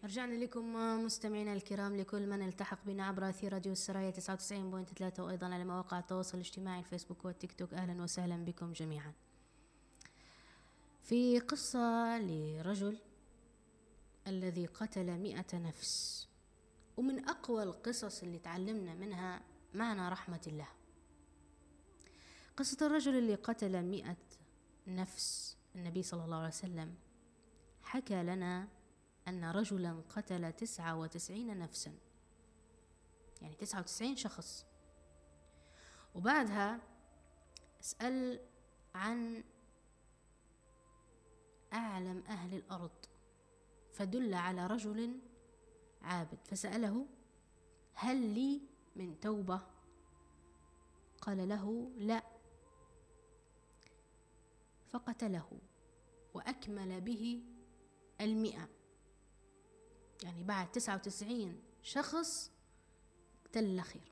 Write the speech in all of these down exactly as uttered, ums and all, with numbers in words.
رجعنا لكم مستمعينا الكرام، لكل من التحق بنا عبر أثير راديو السرايا تسعة وتسعين فاصلة ثلاثة، وأيضا على مواقع التواصل الاجتماعي الفيسبوك والتيك توك. أهلا وسهلا بكم جميعا. في قصة لرجل الذي قتل مئة نفس، ومن أقوى القصص اللي تعلمنا منها معنى رحمة الله. قصة الرجل اللي قتل مئة نفس. النبي صلى الله عليه وسلم حكى لنا أن رجلا قتل تسعة وتسعين نفسا، يعني تسعة وتسعين شخص. وبعدها اسأل عن أعلم أهل الأرض، فدل على رجل عابد فسأله: هل لي من توبة؟ قال له: لا. فقتله وأكمل به المئة، يعني بعد تسعة وتسعين شخص اقتل خير.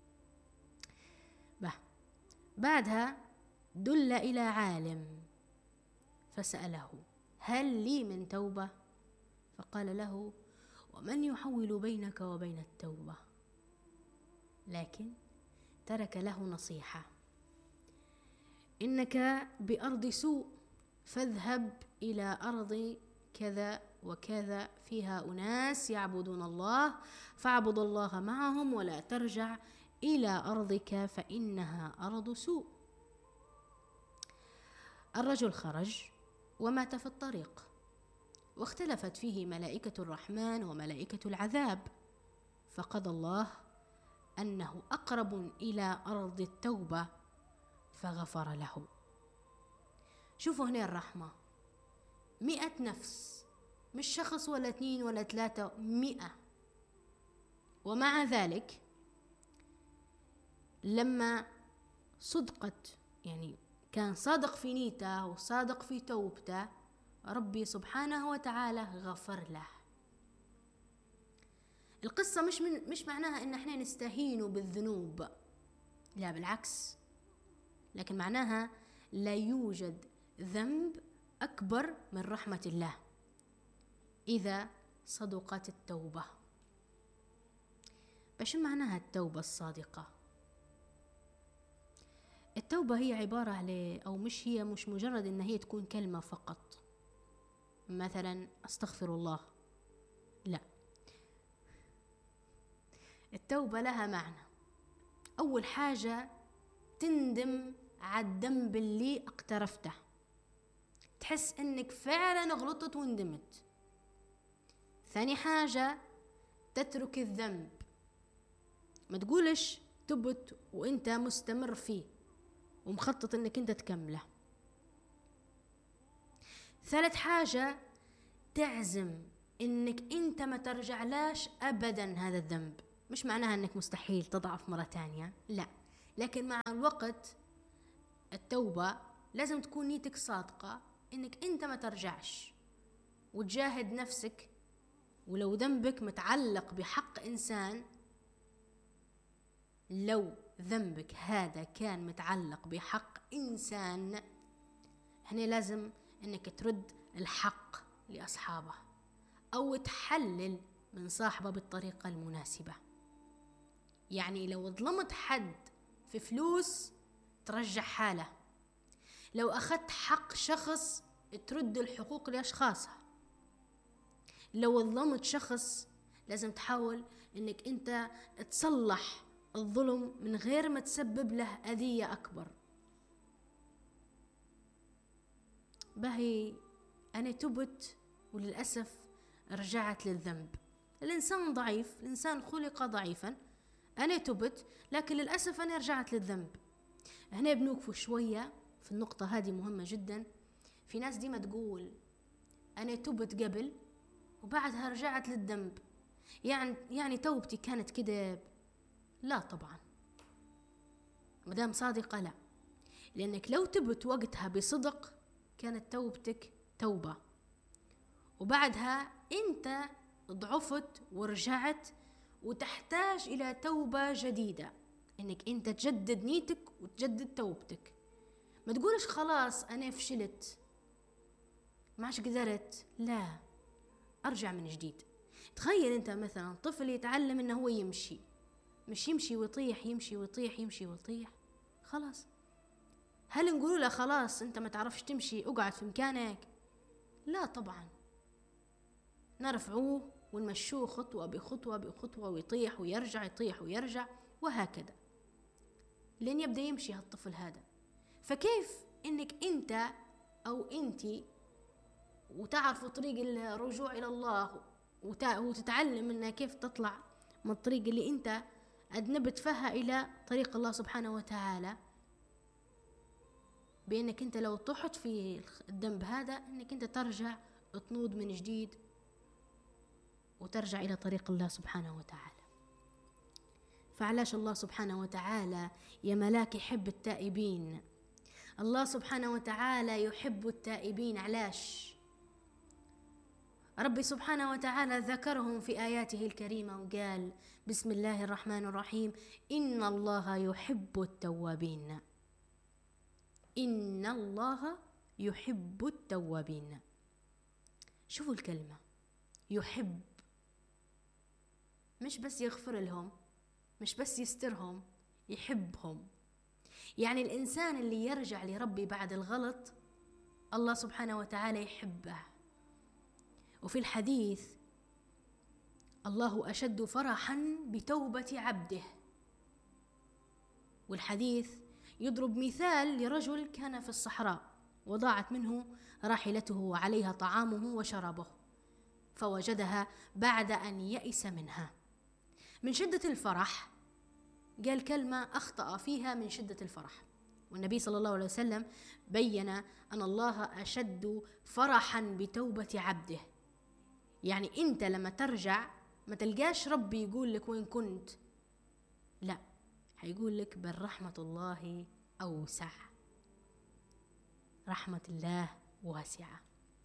بعدها دل إلى عالم فسأله: هل لي من توبة؟ فقال له: ومن يحول بينك وبين التوبة؟ لكن ترك له نصيحة: إنك بأرض سوء، فاذهب إلى أرض كذا وكذا فيها أناس يعبدون الله، فاعبد الله معهم ولا ترجع إلى أرضك فإنها أرض سوء. الرجل خرج ومات في الطريق، واختلفت فيه ملائكة الرحمن وملائكة العذاب، فقضى الله أنه أقرب إلى أرض التوبة فغفر له. شوفوا هنا الرحمة، مئة نفس، مش شخص ولا اثنين ولا ثلاثة، مئة. ومع ذلك لما صدقت، يعني كان صادق في نيته وصادق في توبته، ربي سبحانه وتعالى غفر له. القصة مش من مش معناها ان احنا نستهين بالذنوب، لا بالعكس، لكن معناها لا يوجد ذنب أكبر من رحمة الله إذا صدقت التوبة. بس شو معناها التوبة الصادقة؟ التوبة هي عبارة على، أو مش هي مش مجرد إن هي تكون كلمة فقط، مثلا أستغفر الله، لا. التوبة لها معنى. أول حاجة تندم على الذنب اللي اقترفته، تحس انك فعلا غلطت وندمت. ثاني حاجة تترك الذنب، ما تقولش تبت وانت مستمر فيه ومخطط انك انت تكمله. ثالث حاجة تعزم انك انت ما ترجعلاش ابدا هذا الذنب. مش معناها انك مستحيل تضعف مرة تانية، لا، لكن مع الوقت التوبة لازم تكون نيتك صادقة انك انت ما ترجعش، وتجاهد نفسك. ولو ذنبك متعلق بحق انسان، لو ذنبك هذا كان متعلق بحق انسان، هنا لازم انك ترد الحق لاصحابه، او تحلل من صاحبه بالطريقة المناسبة. يعني لو ظلمت حد في فلوس ترجع حاله، لو أخذت حق شخص ترد الحقوق لأشخاصها، لو ظلمت شخص لازم تحاول أنك أنت تصلح الظلم من غير ما تسبب له أذية أكبر. باهي أنا تبت وللأسف رجعت للذنب. الإنسان ضعيف، الإنسان خلق ضعيفا. أنا تبت لكن للأسف أنا رجعت للذنب. هنا بنوقفوا شوية في النقطة هذه، مهمة جدا. في ناس ديما تقول أنا تبت قبل وبعدها رجعت للذنب، يعني يعني توبتي كانت كده. لا طبعا، مدام صادقة لا، لأنك لو تبت وقتها بصدق كانت توبتك توبة، وبعدها أنت ضعفت ورجعت، وتحتاج إلى توبة جديدة، إنك أنت تجدد نيتك وتجدد توبتك. ما تقولش خلاص أنا فشلت ما عادش قدرت، لا، أرجع من جديد. تخيل انت مثلا طفل يتعلم انه هو يمشي، مش يمشي ويطيح يمشي ويطيح يمشي ويطيح، خلاص هل نقول له خلاص انت ما تعرفش تمشي اقعد في مكانك؟ لا طبعا، نرفعوه ونمشوه خطوة بخطوة بخطوة ويطيح ويرجع يطيح ويرجع وهكذا لين يبدأ يمشي هالطفل هذا. فكيف انك انت او انتي وتعرفوا طريق الرجوع الى الله وتتعلم انها كيف تطلع من الطريق اللي انت اذنبت فيها الى طريق الله سبحانه وتعالى، بانك انت لو طحت في الذنب هذا انك انت ترجع تنوض من جديد وترجع الى طريق الله سبحانه وتعالى. فعلاش الله سبحانه وتعالى يا ملاك يحب التائبين؟ الله سبحانه وتعالى يحب التائبين. علاش؟ ربي سبحانه وتعالى ذكرهم في آياته الكريمة وقال بسم الله الرحمن الرحيم إن الله يحب التوابين. إن الله يحب التوابين. شوفوا الكلمة يحب، مش بس يغفر لهم، مش بس يسترهم، يحبهم. يعني الإنسان اللي يرجع لربي بعد الغلط الله سبحانه وتعالى يحبه. وفي الحديث الله أشد فرحا بتوبة عبده، والحديث يضرب مثال لرجل كان في الصحراء وضاعت منه راحلته وعليها طعامه وشرابه، فوجدها بعد أن يئس منها من شدة الفرح، قال كلمة أخطأ فيها من شدة الفرح، والنبي صلى الله عليه وسلم بين أن الله أشد فرحا بتوبة عبده. يعني أنت لما ترجع ما تلقاش ربي يقول لك وين كنت، لا، هيقول لك بل رحمة الله أوسع، رحمة الله واسعة.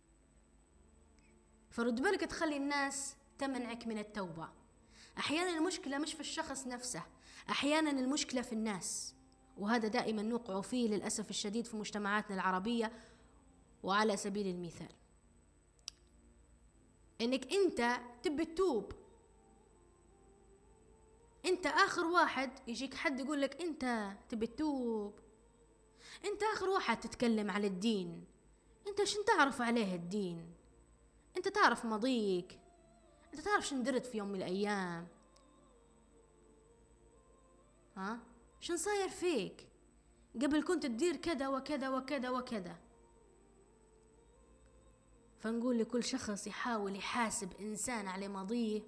فرد بالك تخلي الناس تمنعك من التوبة. أحيانا المشكلة مش في الشخص نفسه، أحيانا المشكلة في الناس، وهذا دائما نوقع فيه للأسف الشديد في مجتمعاتنا العربية. وعلى سبيل المثال إنك أنت تبي تتوب، أنت آخر واحد يجيك حد يقول لك أنت تبي تتوب، أنت آخر واحد تتكلم على الدين، أنت شن تعرف عليه الدين؟ أنت تعرف ماضيك؟ أنت تعرف شن درت في يوم من الأيام؟ ها؟ شن صاير فيك؟ قبل كنت تدير كذا وكذا وكذا وكذا. فنقول لكل شخص يحاول يحاسب إنسان على ماضيه،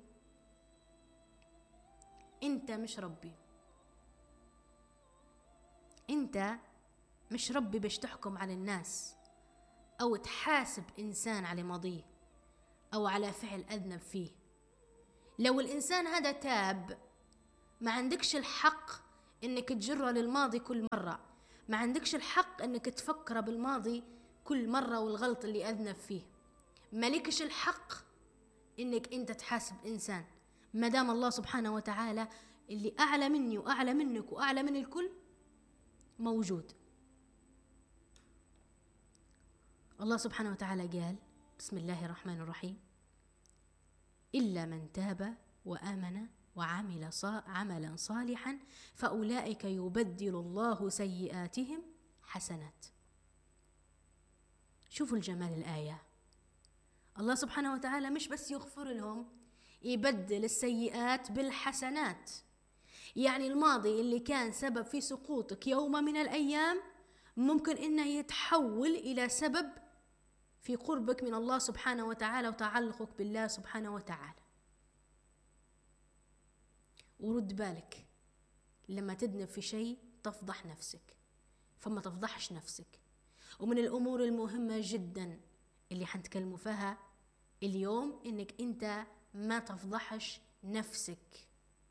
أنت مش ربي، أنت مش ربي باش تحكم على الناس أو تحاسب إنسان على ماضيه أو على فعل أذنب فيه. لو الإنسان هذا تاب ما عندكش الحق إنك تجره للماضي كل مرة، ما عندكش الحق إنك تفكر بالماضي كل مرة والغلط اللي أذنب فيه، مالكش الحق إنك أنت تحاسب إنسان ما دام الله سبحانه وتعالى اللي أعلى مني وأعلى منك وأعلى من الكل موجود. الله سبحانه وتعالى قال بسم الله الرحمن الرحيم إلا من تاب وآمن وعمل عملا صالحا فأولئك يبدل الله سيئاتهم حسنات. شوفوا الجمال الآية، الله سبحانه وتعالى مش بس يغفر لهم، يبدل السيئات بالحسنات. يعني الماضي اللي كان سبب في سقوطك يوم من الأيام ممكن إنه يتحول إلى سبب في قربك من الله سبحانه وتعالى وتعلقك بالله سبحانه وتعالى. ورد بالك لما تذنب في شيء تفضح نفسك، فما تفضحش نفسك. ومن الأمور المهمة جدا اللي حنتكلموا فيها اليوم إنك أنت ما تفضحش نفسك.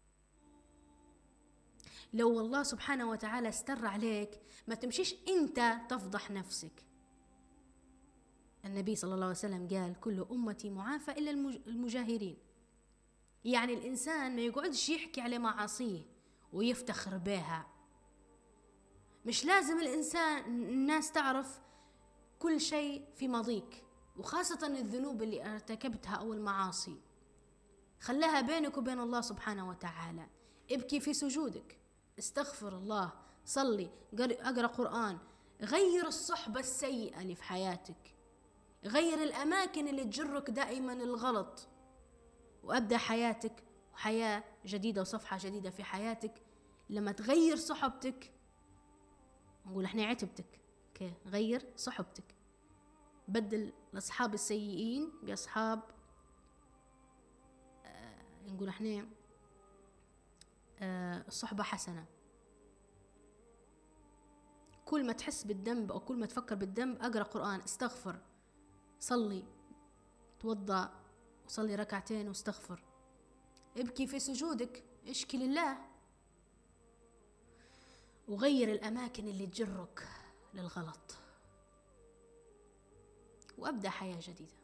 لو الله سبحانه وتعالى استر عليك ما تمشيش أنت تفضح نفسك. النبي صلى الله عليه وسلم قال كل أمتي معافى إلا المجاهرين. يعني الإنسان ما يقعدش يحكي على معاصيه ويفتخر بها. مش لازم الإنسان الناس تعرف كل شيء في ماضيك، وخاصة الذنوب اللي ارتكبتها أو المعاصي. خلها بينك وبين الله سبحانه وتعالى. ابكي في سجودك، استغفر الله، صلي، اقرأ قرآن، غير الصحبة السيئة اللي في حياتك، غير الأماكن اللي تجرك دائما الغلط، وأبدأ حياتك وحياة جديدة وصفحة جديدة في حياتك. لما تغير صحبتك، نقول احنا عتبتك، اوكي، غير صحبتك، بدل الأصحاب السيئين بأصحاب آه نقول احنا آه الصحبة حسنة. كل ما تحس بالذنب أو كل ما تفكر بالذنب، أقرأ قرآن، استغفر، صلي، توضأ وصلي ركعتين واستغفر، ابكي في سجودك، اشكي لله، وغير الأماكن اللي تجرك للغلط، وأبدأ حياة جديدة.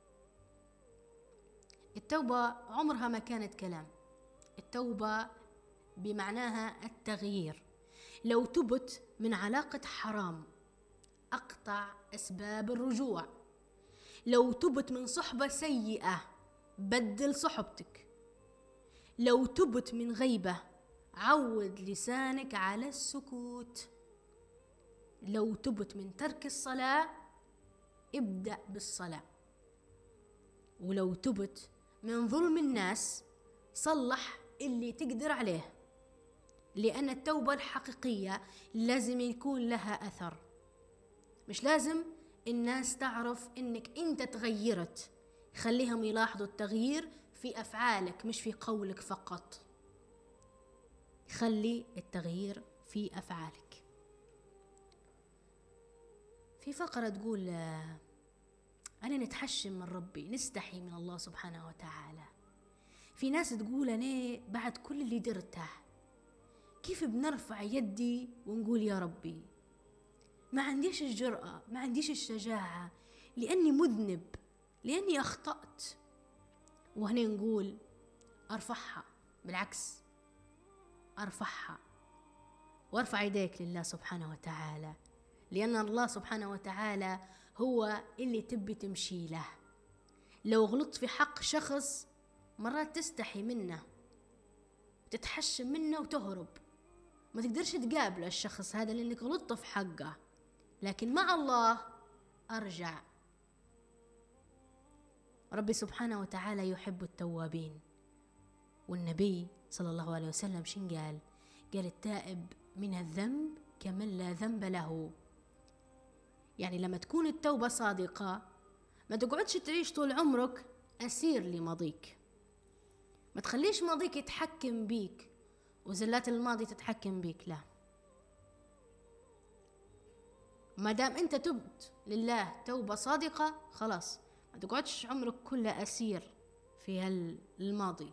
التوبة عمرها ما كانت كلام، التوبة بمعناها التغيير. لو تبت من علاقة حرام، أقطع أسباب الرجوع. لو تبت من صحبة سيئة، بدل صحبتك. لو تبت من غيبة، عود لسانك على السكوت. لو تبت من ترك الصلاة، ابدأ بالصلاة. ولو تبت من ظلم الناس، صلح اللي تقدر عليه، لأن التوبة الحقيقية لازم يكون لها أثر. مش لازم الناس تعرف إنك أنت تغيرت، خليهم يلاحظوا التغيير في أفعالك مش في قولك فقط. خلي التغيير في أفعالك. في فقرة تقول أنا نتحشم من ربي، نستحي من الله سبحانه وتعالى. في ناس تقول أنا بعد كل اللي درته كيف بنرفع يدي ونقول يا ربي؟ ما عنديش الجرأة، ما عنديش الشجاعة، لأني مذنب، لأني أخطأت. وهنا نقول أرفعها، بالعكس أرفعها وارفع يديك لله سبحانه وتعالى، لأن الله سبحانه وتعالى هو اللي تبي تمشي له. لو غلطت في حق شخص مرات تستحي منه، تتحشم منه وتهرب، ما تقدرش تقابل الشخص هذا لأنك غلطت في حقه. لكن مع الله أرجع. ربي سبحانه وتعالى يحب التوابين، والنبي صلى الله عليه وسلم شن قال؟ قال التائب من الذنب كمن لا ذنب له. يعني لما تكون التوبة صادقة، ما تقعدش تعيش طول عمرك أسير لماضيك، ما تخليش ماضيك يتحكم بيك وزلات الماضي تتحكم بيك، لا. ما دام انت تبت لله توبة صادقة، خلاص ما تقعدش عمرك كله أسير في هالماضي.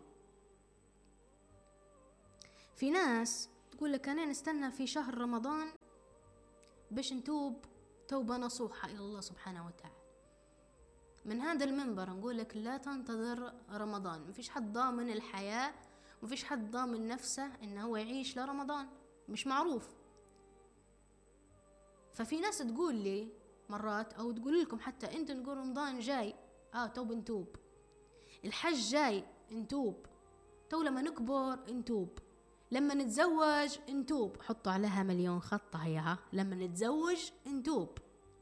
في ناس تقول لك أنا نستنى في شهر رمضان باش نتوب توبة نصوحة إلى الله سبحانه وتعالى. من هذا المنبر نقول لك لا تنتظر رمضان. مفيش حد ضامن الحياة، مفيش حد ضامن نفسه إنه هو يعيش لرمضان، مش معروف. ففي ناس تقول لي مرات، أو تقول لكم حتى أنت، نقول رمضان جاي، آه توب نتوب، الحج جاي نتوب، تو لما نكبر نتوب، لما نتزوج نتوب. حطوا عليها مليون خط هيها، لما نتزوج نتوب،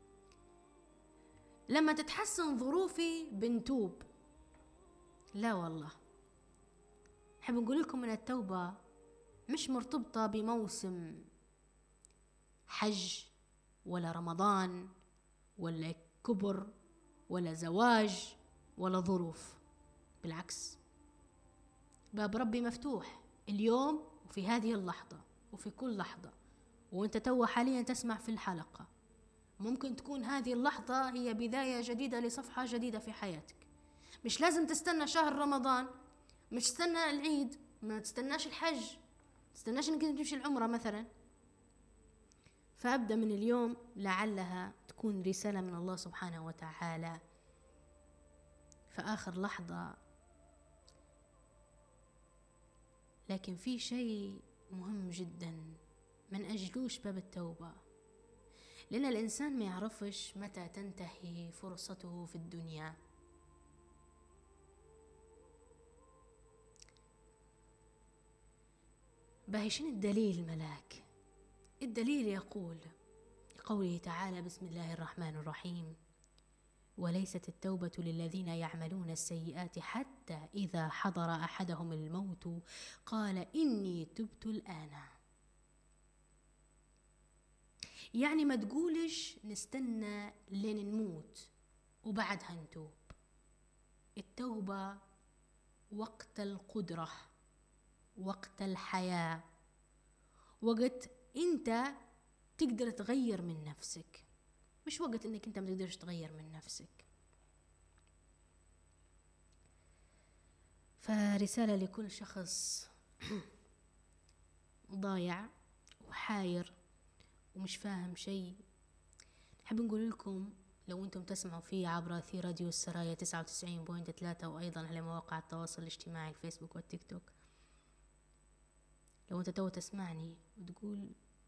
لما تتحسن ظروفي بنتوب. لا والله، حب نقول لكم ان التوبة مش مرتبطة بموسم حج ولا رمضان ولا كبر ولا زواج ولا ظروف. بالعكس، باب ربي مفتوح اليوم وفي هذه اللحظة وفي كل لحظة. وانت تو حاليا تسمع في الحلقة، ممكن تكون هذه اللحظة هي بداية جديدة لصفحة جديدة في حياتك. مش لازم تستنى شهر رمضان، مش تستنى العيد، ما تستناش الحج، تستناش انك تمشي العمرة مثلا. فأبدأ من اليوم، لعلها تكون رسالة من الله سبحانه وتعالى في آخر لحظة. لكن في شيء مهم جدا من أجلوش باب التوبة، لأن الإنسان ما يعرفش متى تنتهي فرصته في الدنيا. باهي شنو الدليل ملاك؟ الدليل يقول قوله تعالى: بسم الله الرحمن الرحيم: وليست التوبة للذين يعملون السيئات حتى إذا حضر أحدهم الموت قال إني تبت الآن. يعني ما تقولش نستنى لين نموت وبعدها نتوب. التوبة وقت القدرة، وقت الحياة، وقت انت تقدر تغير من نفسك، مش وقت انك انت ما تقدرش تغير من نفسك. فرسالة لكل شخص ضايع وحاير ومش فاهم شيء، نحب نقول لكم لو انتم تسمعوا فيه عبر أثير راديو السرايا تسعة وتسعين فاصلة ثلاثة وايضا على مواقع التواصل الاجتماعي الفيسبوك والتيك توك، لو انت تو تسمعني وتقول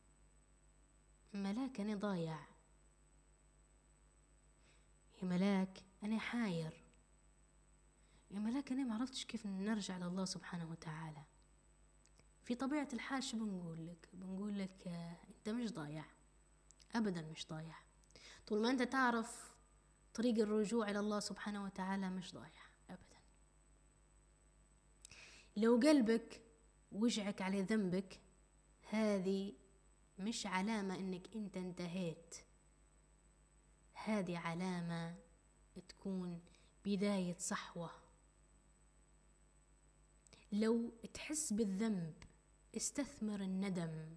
ملاك انا ضايع، يا ملاك انا حاير، يا ملاك انا معرفتش كيف نرجع لله سبحانه وتعالى، في طبيعة الحال شو بنقول لك؟ بنقول لك آه انت مش ضايع ابدا، مش ضايع. طول ما انت تعرف طريق الرجوع الى الله سبحانه وتعالى مش ضايع ابدا. لو قلبك وجعك على ذنبك، هذه مش علامة انك انت انتهيت، هذه علامة تكون بداية صحوة. لو تحس بالذنب استثمر الندم،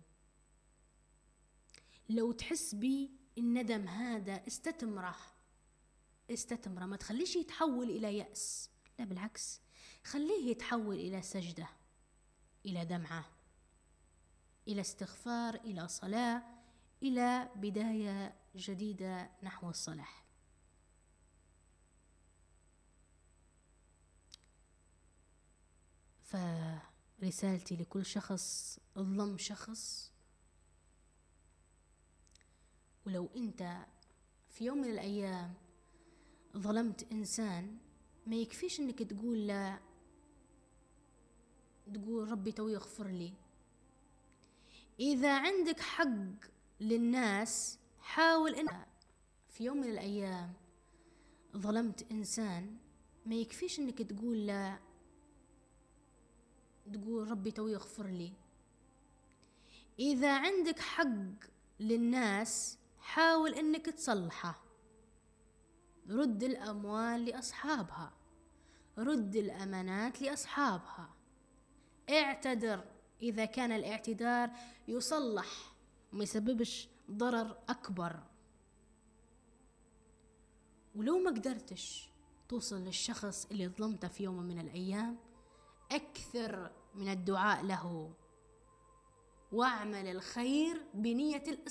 لو تحس بالندم هذا استثمره استثمره، ما تخليش يتحول إلى يأس، لا بالعكس، خليه يتحول إلى سجدة، إلى دمعة، إلى استغفار، إلى صلاة، إلى بداية جديدة نحو الصلاح. فرسالتي لكل شخص ظلم شخص، ولو أنت في يوم من الأيام ظلمت إنسان، ما يكفيش أنك تقول لا، تقول ربي تو يغفر لي. إذا عندك حق للناس حاول أن في يوم من الأيام ظلمت إنسان، ما يكفيش أنك تقول لا، تقول ربي تو يغفر لي. إذا عندك حق للناس حاول أنك تصلحه، رد الأموال لأصحابها، رد الأمانات لأصحابها، اعتذر إذا كان الاعتذار يصلح وما يسببش ضرر أكبر. ولو ما قدرتش توصل للشخص اللي ظلمته في يوم من الأيام، أكثر من الدعاء له، واعمل الخير بنية